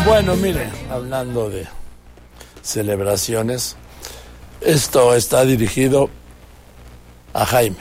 Bueno, mire, hablando de celebraciones, esto está dirigido a Jaime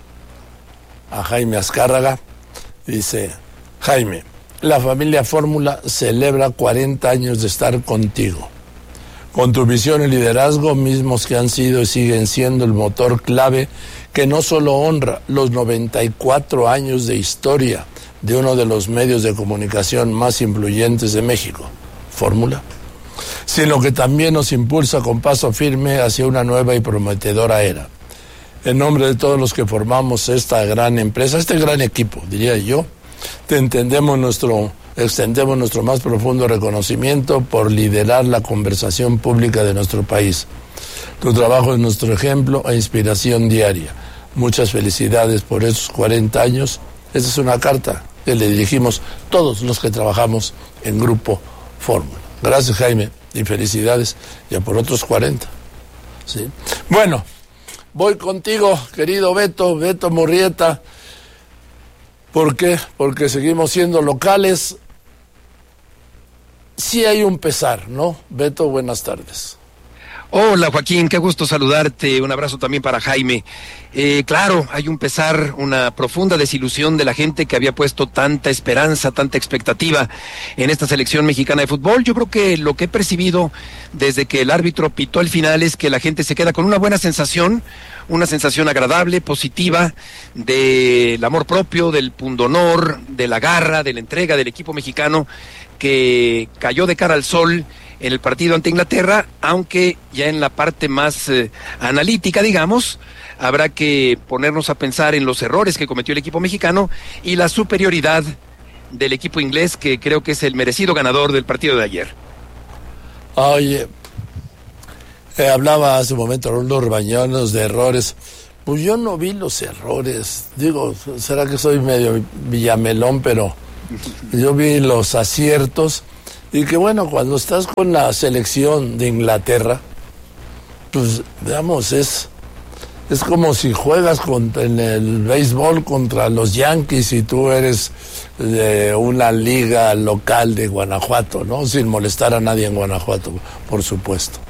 Azcárraga. Dice: Jaime, la familia Fórmula celebra 40 años de estar contigo. Con tu visión y liderazgo, mismos que han sido y siguen siendo el motor clave que no solo honra los 94 años de historia de uno de los medios de comunicación más influyentes de México, Fórmula, sino que también nos impulsa con paso firme hacia una nueva y prometedora era. En nombre de todos los que formamos esta gran empresa, este gran equipo, diría yo, te extendemos nuestro más profundo reconocimiento por liderar la conversación pública de nuestro país. Tu trabajo es nuestro ejemplo e inspiración diaria. Muchas felicidades por esos 40 años. Esta es una carta que le dirigimos todos los que trabajamos en Grupo Fórmula. Gracias, Jaime, y felicidades ya por otros 40. ¿Sí? Bueno, voy contigo, querido Beto Murrieta. ¿Por qué? Porque seguimos siendo locales. Sí hay un pesar, ¿no? Beto, buenas tardes. Hola, Joaquín, qué gusto saludarte. Un abrazo también para Jaime. Claro, hay un pesar, una profunda desilusión de la gente que había puesto tanta esperanza, tanta expectativa en esta selección mexicana de fútbol. Yo creo que lo que he percibido desde que el árbitro pitó el final es que la gente se queda con una buena sensación, una sensación agradable, positiva, del amor propio, del pundonor, de la garra, de la entrega del equipo mexicano que cayó de cara al sol en el partido ante Inglaterra, aunque ya en la parte más analítica, digamos, habrá que ponernos a pensar en los errores que cometió el equipo mexicano y la superioridad del equipo inglés, que creo que es el merecido ganador del partido de ayer. Oye, hablaba hace un momento Rolando Rebañones de errores. Pues yo no vi los errores. Digo, será que soy medio villamelón, pero yo vi los aciertos. Y que bueno, cuando estás con la selección de Inglaterra, pues digamos, es como si juegas en el béisbol contra los Yankees y tú eres de una liga local de Guanajuato, ¿no? Sin molestar a nadie en Guanajuato, por supuesto.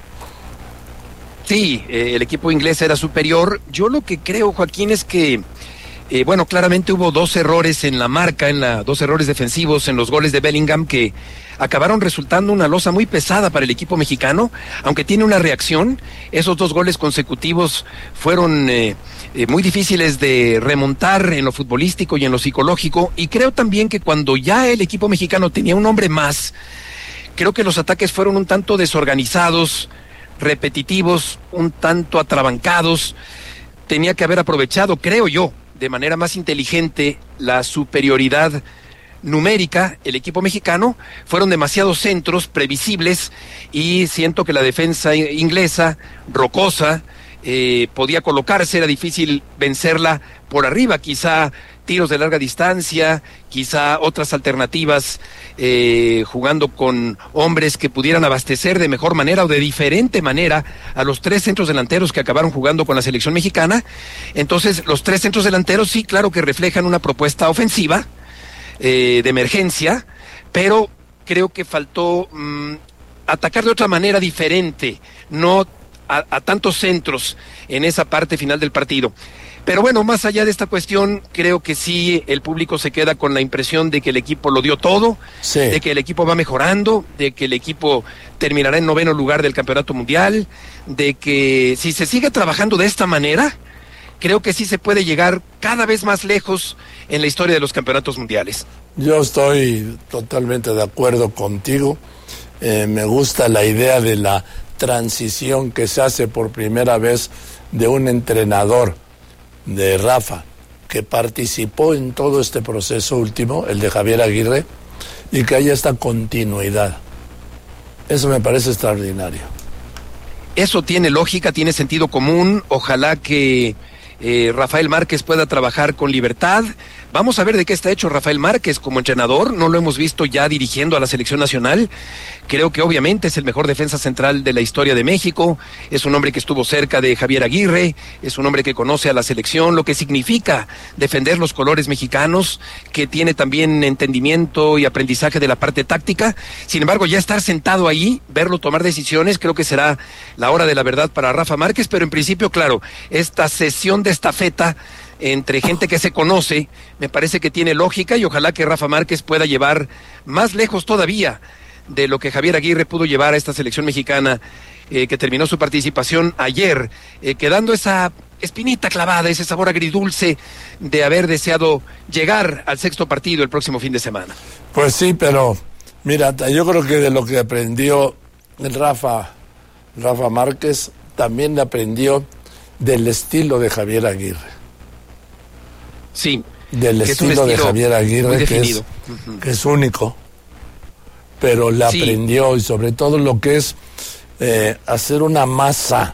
Sí, el equipo inglés era superior. Yo lo que creo, Joaquín, es que bueno, claramente hubo dos errores en la marca, dos errores defensivos en los goles de Bellingham que acabaron resultando una losa muy pesada para el equipo mexicano, aunque tiene una reacción. Esos dos goles consecutivos fueron muy difíciles de remontar en lo futbolístico y en lo psicológico, y creo también que cuando ya el equipo mexicano tenía un hombre más, creo que los ataques fueron un tanto desorganizados, repetitivos, un tanto atrabancados. Tenía que haber aprovechado, creo yo, de manera más inteligente la superioridad numérica el equipo mexicano. Fueron demasiados centros previsibles y siento que la defensa inglesa, rocosa, podía colocarse, era difícil vencerla por arriba, quizá tiros de larga distancia, quizá otras alternativas, jugando con hombres que pudieran abastecer de mejor manera o de diferente manera a los tres centros delanteros que acabaron jugando con la selección mexicana. Entonces, los tres centros delanteros sí, claro que reflejan una propuesta ofensiva, de emergencia, pero creo que faltó atacar de otra manera diferente, no a tantos centros en esa parte final del partido. Pero bueno, más allá de esta cuestión, creo que sí el público se queda con la impresión de que el equipo lo dio todo, sí, de que el equipo va mejorando, de que el equipo terminará en 9º lugar del campeonato mundial, de que si se sigue trabajando de esta manera, creo que sí se puede llegar cada vez más lejos en la historia de los campeonatos mundiales. Yo estoy totalmente de acuerdo contigo. Me gusta la idea de la transición que se hace por primera vez de un entrenador, de Rafa, que participó en todo este proceso último, el de Javier Aguirre, y que haya esta continuidad. Eso me parece extraordinario. Eso tiene lógica, tiene sentido común. Ojalá que Rafael Márquez pueda trabajar con libertad. Vamos a ver de qué está hecho Rafael Márquez como entrenador. No lo hemos visto ya dirigiendo a la selección nacional. Creo que obviamente es el mejor defensa central de la historia de México. Es un hombre que estuvo cerca de Javier Aguirre. Es un hombre que conoce a la selección, lo que significa defender los colores mexicanos, que tiene también entendimiento y aprendizaje de la parte táctica. Sin embargo, ya estar sentado ahí, verlo tomar decisiones, creo que será la hora de la verdad para Rafa Márquez. Pero en principio, claro, esta sesión de estafeta entre gente que se conoce, me parece que tiene lógica, y ojalá que Rafa Márquez pueda llevar más lejos todavía de lo que Javier Aguirre pudo llevar a esta selección mexicana, que terminó su participación ayer, quedando esa espinita clavada, ese sabor agridulce de haber deseado llegar al sexto partido el próximo fin de semana. Pues sí, pero mira, yo creo que de lo que aprendió Rafa Márquez, también aprendió del estilo de Javier Aguirre. Sí, del estilo de Javier Aguirre, que es único, pero le aprendió, y sobre todo lo que es hacer una masa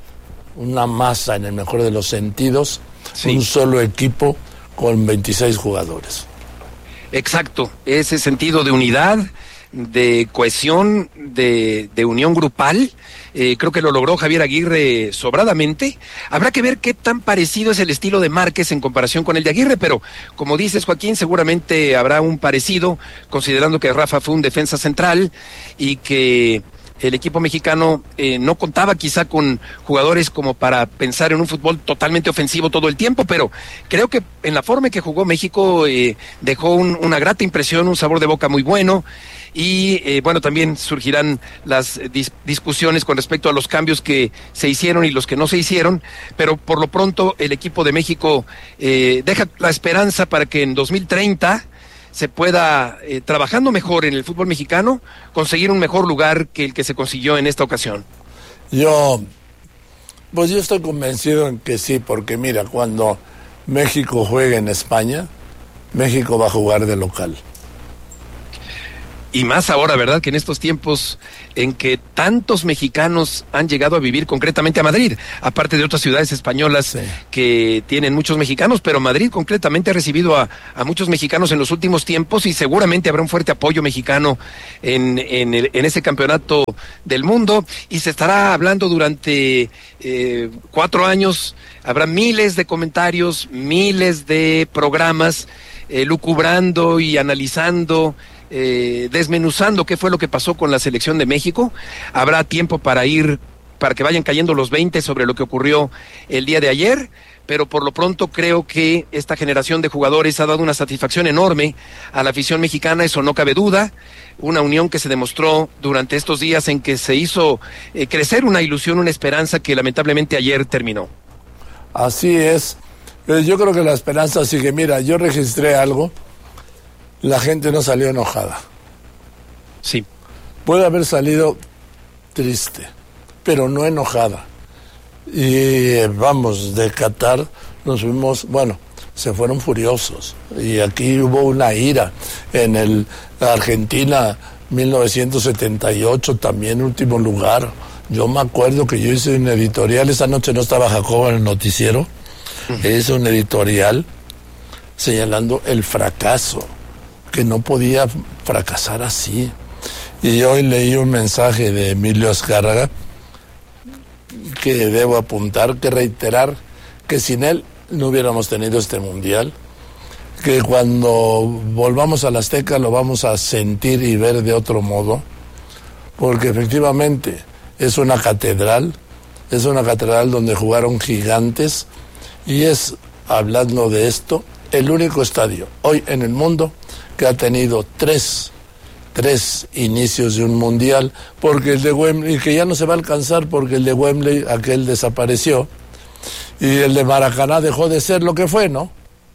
en el mejor de los sentidos, un solo equipo con 26 jugadores. Exacto, ese sentido de unidad, de cohesión, de unión grupal. Creo que lo logró Javier Aguirre sobradamente. Habrá que ver qué tan parecido es el estilo de Márquez en comparación con el de Aguirre, pero como dices, Joaquín, seguramente habrá un parecido, considerando que Rafa fue un defensa central y que el equipo mexicano no contaba quizá con jugadores como para pensar en un fútbol totalmente ofensivo todo el tiempo, pero creo que en la forma en que jugó México dejó una grata impresión, un sabor de boca muy bueno. Y bueno, también surgirán las discusiones con respecto a los cambios que se hicieron y los que no se hicieron, pero por lo pronto el equipo de México deja la esperanza para que en 2030 se pueda, trabajando mejor en el fútbol mexicano, conseguir un mejor lugar que el que se consiguió en esta ocasión. Yo estoy convencido en que sí, porque mira, cuando México juegue en España, México va a jugar de local. Y más ahora, ¿verdad?, que en estos tiempos en que tantos mexicanos han llegado a vivir concretamente a Madrid, aparte de otras ciudades españolas que tienen muchos mexicanos, pero Madrid concretamente ha recibido a muchos mexicanos en los últimos tiempos, y seguramente habrá un fuerte apoyo mexicano en ese campeonato del mundo, y se estará hablando durante 4 años, habrá miles de comentarios, miles de programas lucubrando y analizando, desmenuzando qué fue lo que pasó con la selección de México. Habrá tiempo para que vayan cayendo los 20 sobre lo que ocurrió el día de ayer, pero por lo pronto creo que esta generación de jugadores ha dado una satisfacción enorme a la afición mexicana, eso no cabe duda, una unión que se demostró durante estos días en que se hizo crecer una ilusión, una esperanza que lamentablemente ayer terminó. Así es, yo creo que la esperanza sigue. Mira, yo registré algo. La gente no salió enojada. Sí. Puede haber salido triste, pero no enojada. Y vamos, de Qatar nos fuimos, se fueron furiosos. Y aquí hubo una ira. En Argentina, 1978, también último lugar. Yo me acuerdo que yo hice un editorial, esa noche no estaba Jacobo en el noticiero, hice un editorial señalando el fracaso, que no podía fracasar así. Y hoy leí un mensaje de Emilio Azcárraga que debo apuntar, que reiterar que sin él no hubiéramos tenido este mundial, que cuando volvamos a la Azteca lo vamos a sentir y ver de otro modo, porque efectivamente es una catedral donde jugaron gigantes, y es, hablando de esto, el único estadio hoy en el mundo que ha tenido tres inicios de un mundial, porque el de Wembley, que ya no se va a alcanzar porque el de Wembley, aquel desapareció, y el de Maracaná dejó de ser lo que fue, ¿no,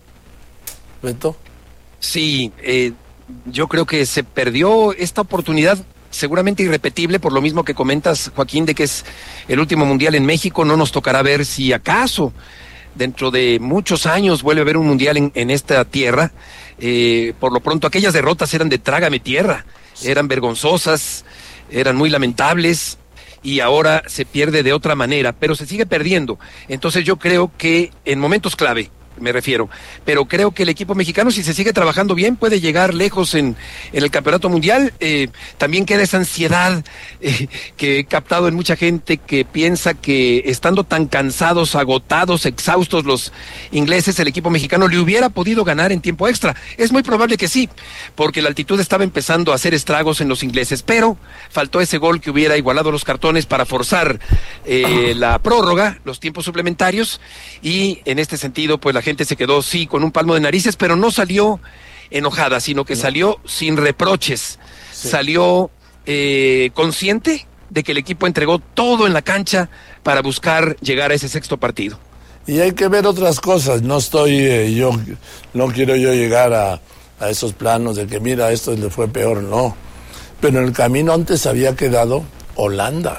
Beto? Sí, yo creo que se perdió esta oportunidad seguramente irrepetible, por lo mismo que comentas, Joaquín, de que es el último mundial en México. No nos tocará ver si acaso dentro de muchos años vuelve a haber un mundial en esta tierra. Por lo pronto aquellas derrotas eran de trágame tierra, eran vergonzosas, eran muy lamentables, y ahora se pierde de otra manera, pero se sigue perdiendo. Entonces yo creo que en momentos clave, me refiero, pero creo que el equipo mexicano, si se sigue trabajando bien, puede llegar lejos en el campeonato mundial. También queda esa ansiedad que he captado en mucha gente que piensa que estando tan cansados, agotados, exhaustos los ingleses, el equipo mexicano le hubiera podido ganar en tiempo extra. Es muy probable que sí, porque la altitud estaba empezando a hacer estragos en los ingleses, pero faltó ese gol que hubiera igualado los cartones para forzar la prórroga, los tiempos suplementarios, y en este sentido, pues la gente se quedó, sí, con un palmo de narices, pero no salió enojada, sino que salió sin reproches, salió consciente de que el equipo entregó todo en la cancha para buscar llegar a ese sexto partido. Y hay que ver otras cosas, no quiero yo llegar a esos planos de que mira, esto le fue peor, no, pero en el camino antes había quedado Holanda,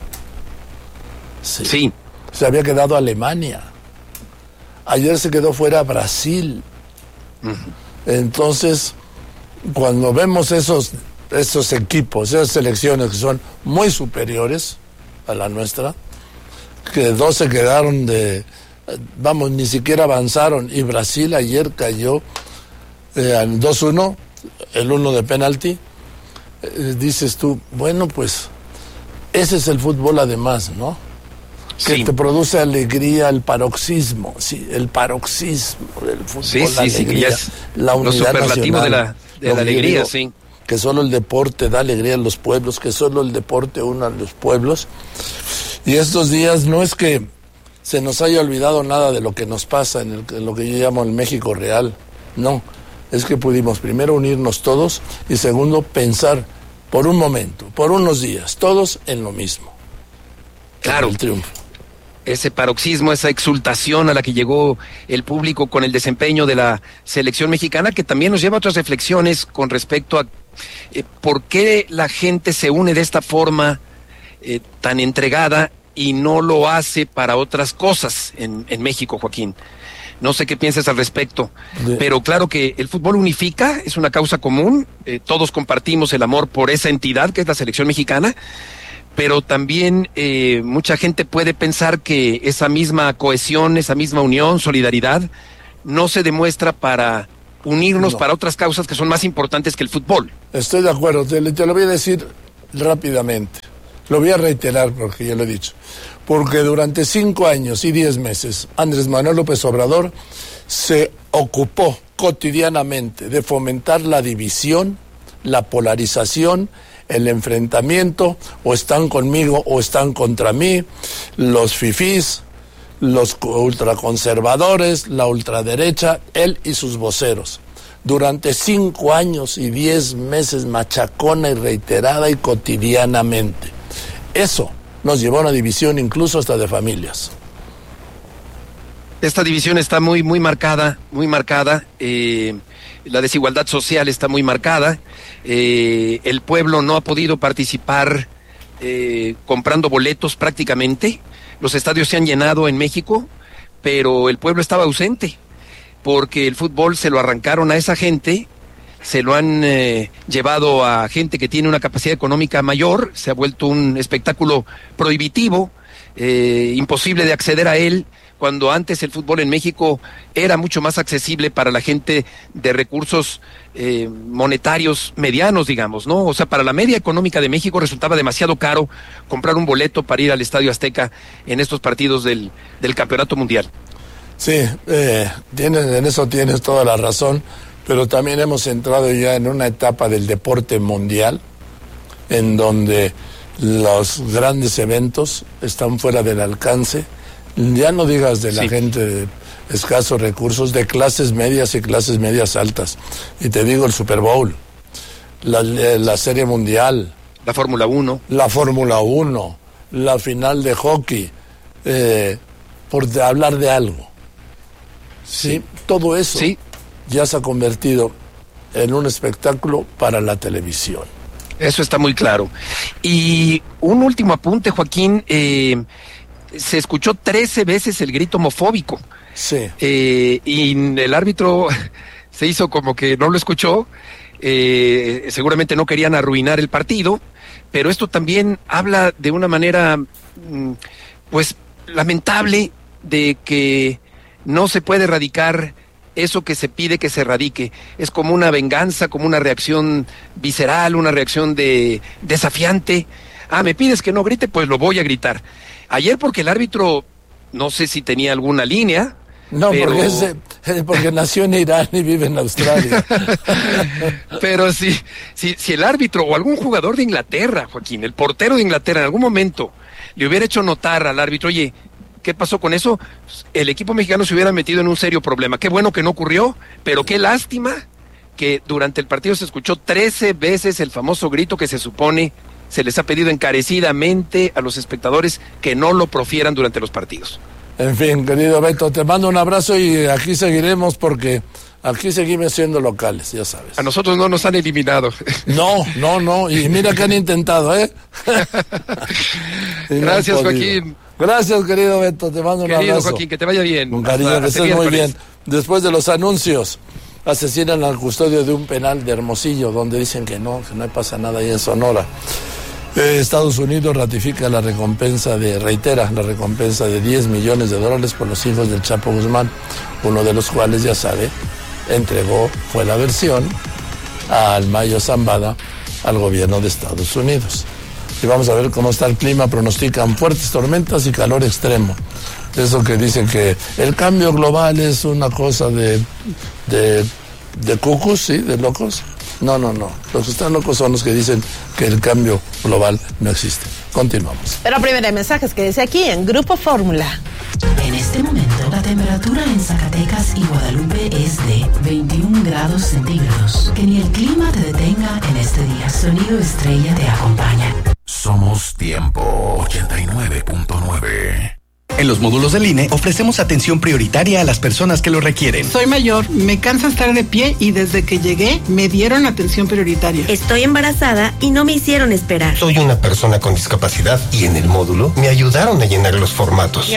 sí. Se había quedado Alemania. Ayer se quedó fuera Brasil. Entonces, cuando vemos esos equipos, esas selecciones que son muy superiores a la nuestra, que dos se quedaron ni siquiera avanzaron, y Brasil ayer cayó al 2-1, el 1 de penalti, dices tú, bueno, pues ese es el fútbol además, ¿no? Que te produce alegría, el paroxismo del fútbol, sí, la alegría, que ya es la unidad superlativo nacional, de la alegría, sí. Que solo el deporte da alegría a los pueblos, que solo el deporte une a los pueblos. Y estos días no es que se nos haya olvidado nada de lo que nos pasa en lo que yo llamo el México real, no, es que pudimos primero unirnos todos y segundo pensar por un momento, por unos días, todos en lo mismo. Claro. El triunfo. Ese paroxismo, esa exultación a la que llegó el público con el desempeño de la selección mexicana, que también nos lleva a otras reflexiones con respecto a por qué la gente se une de esta forma tan entregada y no lo hace para otras cosas en México, Joaquín. No sé qué piensas al respecto, pero claro que el fútbol unifica, es una causa común, todos compartimos el amor por esa entidad que es la selección mexicana, pero también mucha gente puede pensar que esa misma cohesión, esa misma unión, solidaridad, no se demuestra para unirnos para otras causas que son más importantes que el fútbol. Estoy de acuerdo, te lo voy a decir rápidamente, lo voy a reiterar porque ya lo he dicho, porque durante 5 años y 10 meses Andrés Manuel López Obrador se ocupó cotidianamente de fomentar la división, la polarización, el enfrentamiento, o están conmigo o están contra mí, los fifís, los ultraconservadores, la ultraderecha, él y sus voceros. Durante 5 años y 10 meses machacona y reiterada y cotidianamente. Eso nos llevó a una división incluso hasta de familias. Esta división está muy marcada, la desigualdad social está muy marcada, el pueblo no ha podido participar comprando boletos prácticamente, los estadios se han llenado en México, pero el pueblo estaba ausente, porque el fútbol se lo arrancaron a esa gente, se lo han llevado a gente que tiene una capacidad económica mayor, se ha vuelto un espectáculo prohibitivo, imposible de acceder a él, cuando antes el fútbol en México era mucho más accesible para la gente de recursos monetarios medianos, digamos, ¿no? O sea, para la media económica de México resultaba demasiado caro comprar un boleto para ir al Estadio Azteca en estos partidos del Campeonato Mundial. Sí, en eso tienes toda la razón, pero también hemos entrado ya en una etapa del deporte mundial, en donde los grandes eventos están fuera del alcance. Ya no digas de la gente de escasos recursos, de clases medias y clases medias altas. Y te digo el Super Bowl, la Serie Mundial. La Fórmula 1. La Fórmula 1, la final de hockey, por hablar de algo. Sí, todo eso ya se ha convertido en un espectáculo para la televisión. Eso está muy claro. Y un último apunte, Joaquín, se escuchó 13 veces el grito homofóbico. Sí. Y el árbitro se hizo como que no lo escuchó. seguramente no querían arruinar el partido, pero esto también habla de una manera, pues, lamentable de que no se puede erradicar eso que se pide que se erradique. Es como una venganza, como una reacción visceral, una reacción desafiante. Me pides que no grite, pues lo voy a gritar. Ayer porque el árbitro, no sé si tenía alguna línea. No, pero... porque nació en Irán y vive en Australia. Pero si el árbitro o algún jugador de Inglaterra, Joaquín, el portero de Inglaterra, en algún momento le hubiera hecho notar al árbitro, oye, ¿qué pasó con eso? El equipo mexicano se hubiera metido en un serio problema. Qué bueno que no ocurrió, pero qué lástima que durante el partido se escuchó 13 veces el famoso grito que se supone se les ha pedido encarecidamente a los espectadores que no lo profieran durante los partidos. En fin, querido Beto, te mando un abrazo y aquí seguiremos porque aquí seguimos siendo locales, ya sabes. A nosotros no nos han eliminado. No, y mira que han intentado, ¿eh? Gracias, Joaquín. Gracias, querido Beto, te mando un abrazo. Querido Joaquín, que te vaya bien. Con cariño, que estés muy bien. Después de los anuncios, asesinan al custodio de un penal de Hermosillo, donde dicen que no pasa nada ahí en Sonora. Estados Unidos ratifica reitera la recompensa de $10 millones por los hijos del Chapo Guzmán, uno de los cuales, ya sabe, fue la versión al Mayo Zambada al gobierno de Estados Unidos. Y vamos a ver cómo está el clima. Pronostican fuertes tormentas y calor extremo. Eso que dicen que el cambio global es una cosa de cucus, ¿sí? De locos. No. Los que están locos son los que dicen que el cambio global no existe. Continuamos. Pero primero hay mensajes que dice aquí en Grupo Fórmula. En este momento, la temperatura en Zacatecas y Guadalupe es de 21 grados centígrados. Que ni el clima te detenga en este día. Sonido Estrella te acompaña. Somos Tiempo 89.9. En los módulos del INE ofrecemos atención prioritaria a las personas que lo requieren. Soy mayor, me cansa estar de pie y desde que llegué me dieron atención prioritaria. Estoy embarazada y no me hicieron esperar. Soy una persona con discapacidad y en el módulo me ayudaron a llenar los formatos.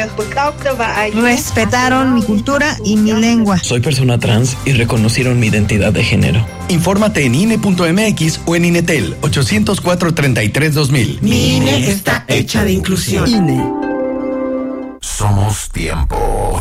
Respetaron mi cultura y mi lengua. Soy persona trans y reconocieron mi identidad de género. Infórmate en INE.mx o en INETEL 800-433-2000. Mi INE está hecha de inclusión. INE. Somos Tiempo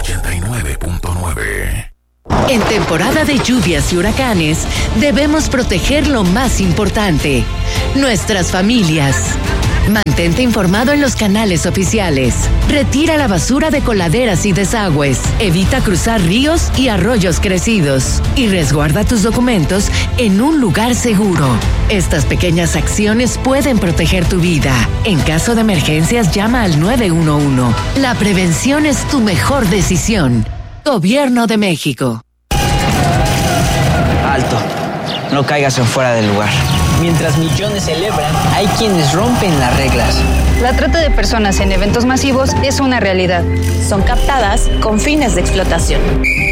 89.9. En temporada de lluvias y huracanes, debemos proteger lo más importante, nuestras familias. Mantente informado en los canales oficiales. Retira la basura de coladeras y desagües. Evita cruzar ríos y arroyos crecidos. Y resguarda tus documentos en un lugar seguro. Estas pequeñas acciones pueden proteger tu vida. En caso de emergencias, llama al 911. La prevención es tu mejor decisión. Gobierno de México. Alto. No caigas en fuera del lugar. Mientras millones celebran, hay quienes rompen las reglas. La trata de personas en eventos masivos es una realidad. Son captadas con fines de explotación.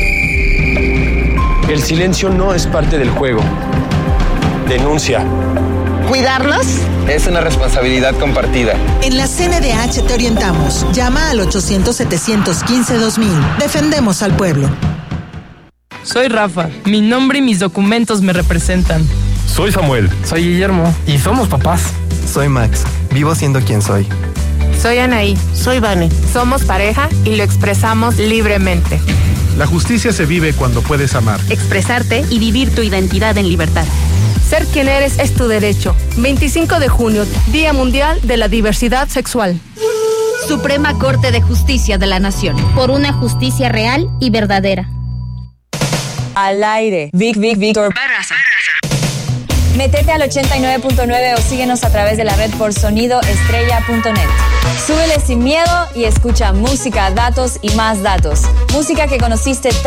El silencio no es parte del juego. Denuncia. ¿Cuidarlos? Es una responsabilidad compartida. En la CNDH te orientamos. Llama al 800-715-2000. Defendemos al pueblo. Soy Rafa. Mi nombre y mis documentos me representan. Soy Samuel. Soy Guillermo. Y somos papás. Soy Max. Vivo siendo quien soy. Soy Anaí. Soy Vane. Somos pareja y lo expresamos libremente. La justicia se vive cuando puedes amar, expresarte y vivir tu identidad en libertad. Ser quien eres es tu derecho. 25 de junio, Día Mundial de la Diversidad Sexual. Suprema Corte de Justicia de la Nación. Por una justicia real y verdadera. Al aire. Víctor Barraza. Métete al 89.9 o síguenos a través de la red por sonidoestrella.net. Súbele sin miedo y escucha música, datos y más datos. Música que conociste